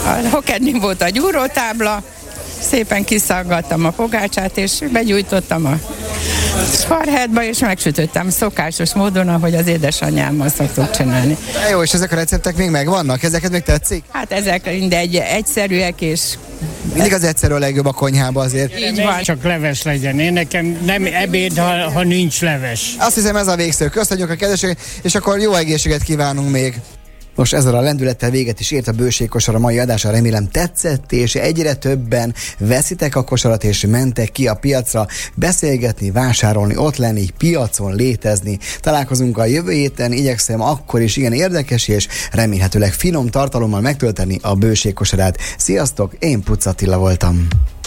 A hokednin volt a gyúrótábla, szépen kiszaggattam a pogácsát, és begyújtottam a sparhetba, és megsütöttem szokásos módon, ahogy az édesanyámmal szoktuk csinálni. Jó, és ezek a receptek még megvannak? Ezeket még tetszik? Hát ezek mindegy egyszerűek, és Mindig az egyszerű a legjobb a konyhába azért. így van. Csak leves legyen. Én nekem nem ebéd, ha nincs leves. Azt hiszem ez a végszó. Köszönjük a kedvességet, és akkor jó egészséget kívánunk még. Most ezzel a lendülettel véget is ért a bőségkosar a mai adása, remélem tetszett, és egyre többen veszitek a kosarat, és mentek ki a piacra beszélgetni, vásárolni, ott lenni, piacon létezni. Találkozunk a jövő héten, igyekszem akkor is igen érdekes és remélhetőleg finom tartalommal megtölteni a bőségkosarát. Sziasztok, én Pucz Attila voltam.